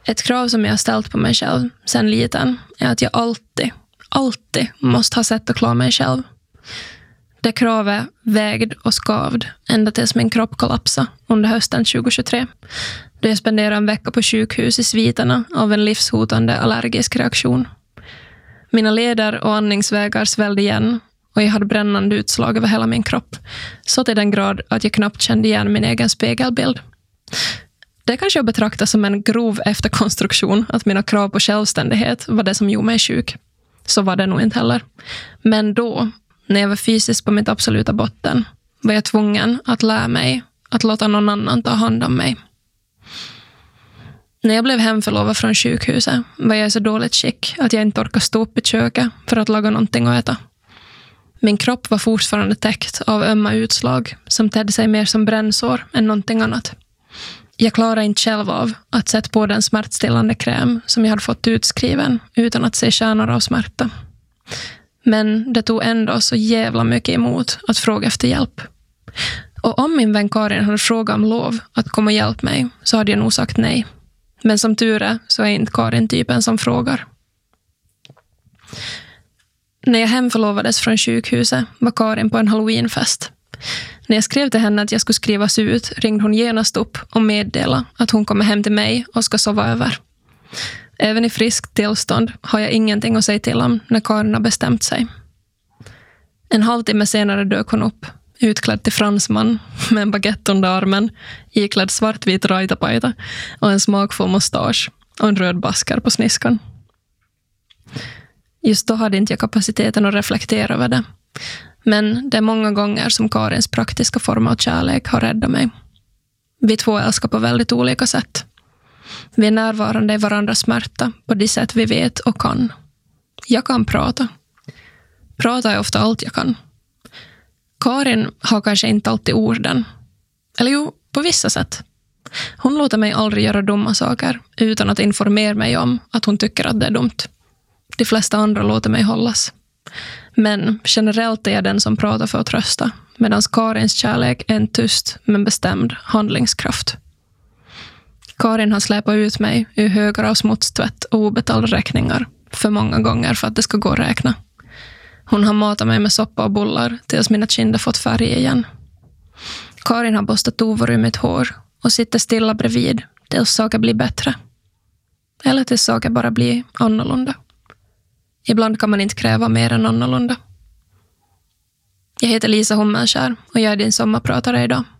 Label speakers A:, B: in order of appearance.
A: Ett krav som jag har ställt på mig själv sedan liten är att jag alltid måste ha sätt att klara mig själv. Det kravet vägd och skavd ända tills min kropp kollapsade under hösten 2023. Då jag spenderade en vecka på sjukhus i sviterna av en livshotande allergisk reaktion. Mina leder och andningsvägar svällde igen och jag hade brännande utslag över hela min kropp. Så till den grad att jag knappt kände igen min egen spegelbild. Det kanske jag betraktar som en grov efterkonstruktion att mina krav på självständighet var det som gjorde mig sjuk. Så var det nog inte heller. Men då, när jag var fysiskt på mitt absoluta botten, var jag tvungen att lära mig att låta någon annan ta hand om mig. När jag blev hemförlovad från sjukhuset var jag i så dåligt skick att jag inte orkade stå upp i köket för att laga någonting att äta. Min kropp var fortfarande täckt av ömma utslag som tedde sig mer som brännsår än någonting annat. Jag klarade inte själv av att sätta på den smärtstillande kräm som jag hade fått utskriven utan att se kärnor av smärta. Men det tog ändå så jävla mycket emot att fråga efter hjälp. Och om min vän Karin hade frågat om lov att komma och hjälpa mig så hade jag nog sagt nej. Men som tur är så är inte Karin typen som frågar. När jag hemförlovades från sjukhuset var Karin på en Halloweenfest. När jag skrev till henne att jag skulle skrivas ut ringde hon genast upp och meddelade att hon kommer hem till mig och ska sova över. Även i friskt tillstånd har jag ingenting att säga till om när Karin har bestämt sig. En halvtimme senare dök hon upp, utklädd till fransman med en baguette under armen, iklädd svartvit rajtapajta och en smakfull mustasch och en röd baskar på sniskan. Just då hade inte jag kapaciteten att reflektera över det. Men det är många gånger som Karins praktiska form av kärlek har räddat mig. Vi två älskar på väldigt olika sätt. Vi är närvarande i varandras smärta på det sätt vi vet och kan. Jag kan prata. Prata är ofta allt jag kan. Karin har kanske inte alltid orden. Eller jo, på vissa sätt. Hon låter mig aldrig göra dumma saker utan att informera mig om att hon tycker att det är dumt. De flesta andra låter mig hållas. Men generellt är jag den som pratar för att trösta, medan Karins kärlek är en tyst men bestämd handlingskraft. Karin har släpat ut mig ur högar av smutstvätt och obetalda räkningar för många gånger för att det ska gå att räkna. Hon har matat mig med soppa och bullar tills mina kinder fått färg igen. Karin har borstat over ur mitt hår och sitter stilla bredvid tills saker blir bättre. Eller tills saker bara blir annorlunda. Ibland kan man inte kräva mer än annorlunda. Jag heter Lisa Hummelskär och jag är din sommarpratare idag.